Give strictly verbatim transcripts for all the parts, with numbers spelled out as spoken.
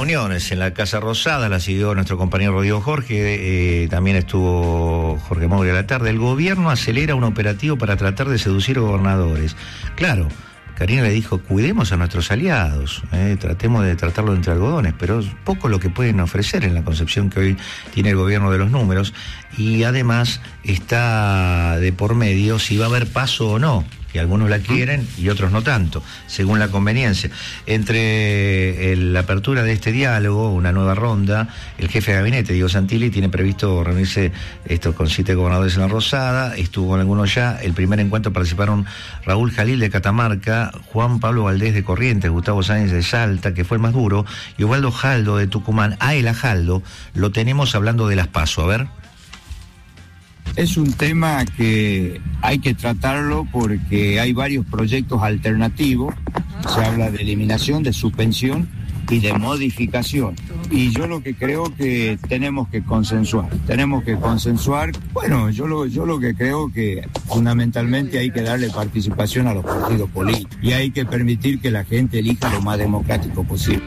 reuniones en la Casa Rosada, la siguió nuestro compañero Rodrigo Jorge, eh, también estuvo Jorge Mauri a la tarde. El gobierno acelera un operativo para tratar de seducir gobernadores. Claro, Karina le dijo, cuidemos a nuestros aliados, eh, tratemos de tratarlo entre algodones, pero es poco lo que pueden ofrecer en la concepción que hoy tiene el gobierno de los números, y además está de por medio si va a haber paso o no, que algunos la quieren y otros no tanto, según la conveniencia. Entre el, la apertura de este diálogo, una nueva ronda, el jefe de gabinete, Diego Santilli, tiene previsto reunirse esto con siete gobernadores en la Rosada, estuvo con algunos ya. El primer encuentro participaron Raúl Jalil de Catamarca, Juan Pablo Valdés de Corrientes, Gustavo Sáenz de Salta, que fue el más duro, y Osvaldo Jaldo de Tucumán. A el Jaldo lo tenemos hablando de las PASO, a ver. Es un tema que hay que tratarlo porque hay varios proyectos alternativos. Se habla de eliminación, de suspensión y de modificación. Y yo lo que creo que tenemos que consensuar. Tenemos que consensuar. Bueno, yo lo, yo lo que creo que fundamentalmente hay que darle participación a los partidos políticos. Y hay que permitir que la gente elija lo más democrático posible.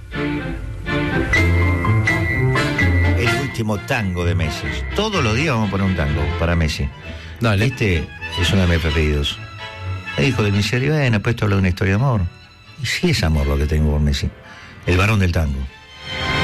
Último tango de Messi. Todos los días vamos a poner un tango para Messi. Dale. Este es uno de mis preferidos. Me dijo de miseria, bueno, pues esto habla de una historia de amor. Y sí es amor lo que tengo por Messi. El varón del tango.